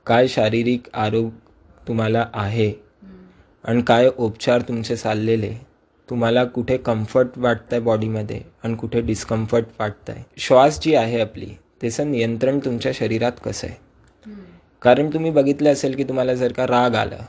काय शारीरिक आरोग्य तुम्हाला आहे आणि काय उपचार तुमचे चाललेले, तुम्हाला कुठे कम्फर्ट वाटतंय बॉडीमध्ये आणि कुठे डिस्कम्फर्ट वाटतंय. श्वास जी आहे आपली त्याचं नियंत्रण तुमच्या शरीरात कसं आहे. कारण तुम्ही बघितलं असेल की तुम्हाला जर का राग आला